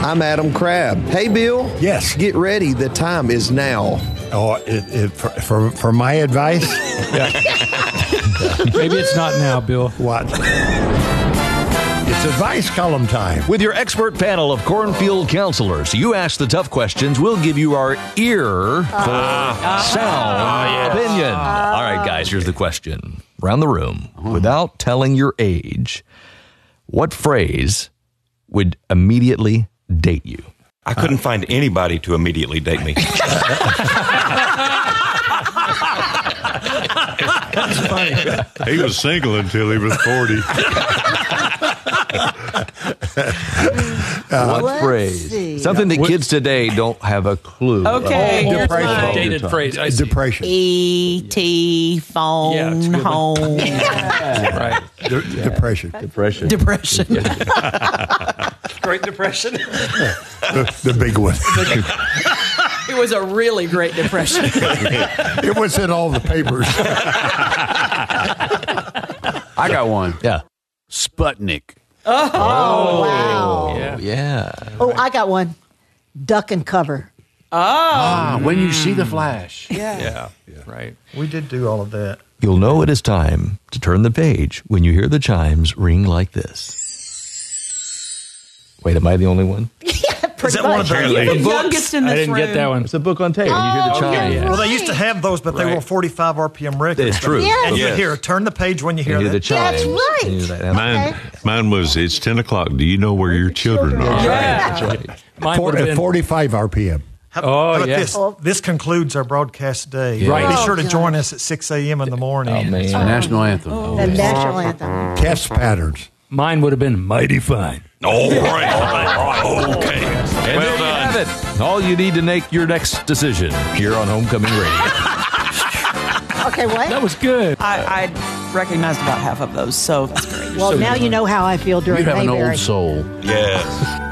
I'm Adam Crabb. Hey, Bill. Yes. Get ready. The time is now. Oh, for my advice? Maybe it's not now, Bill. What? It's advice column time. With your expert panel of cornfield counselors, you ask the tough questions. We'll give you our ear for sound opinion. All right, guys, here's the question. Around the room, without telling your age, what phrase would immediately date you? I couldn't find anybody to immediately date me. That's funny. He was single until he was 40. What phrase? see. Something that kids today don't have a clue. Okay, here's depression. mine. Dated phrase. I see. Depression. E.T. phone Yeah, it's a good one. home. Right. Depression. Depression. Depression. Great Depression. The big one. It was a really great depression. It was in all the papers. I got one. Yeah. Sputnik. Oh, wow. Yeah. Oh, I got one. Duck and cover. When you see the flash. Yeah. Right. We did do all of that. You'll know it is time to turn the page when you hear the chimes ring like this. Wait, am I the only one? Pretty much. The youngest in this I didn't get that one. It's a book on tape. When you hear the chimes. yeah. Well, they used to have those, but they Right. were 45 RPM records. It's true. Yes. And you Yes. hear, turn the page when you hear You hear the that. chimes. That's right. You hear that. Mine was, it's 10 o'clock. Do you know where your children are? That's right. Mine would have been 45 RPM. How Oh, about yeah. this? This concludes our broadcast day. Right. Be Oh, sure to gosh. join us at 6 a.m. in the morning. Oh, man. The national anthem. The national anthem. Test patterns. mine would have been mighty fine. All right. Okay. And Well there you done. have it. All you need to make your next decision here on Homecoming Radio. Okay, what? That was good. I recognized about half of those, so that's great. Well, now you know how I feel during You have an Mayberry. old soul. Yes.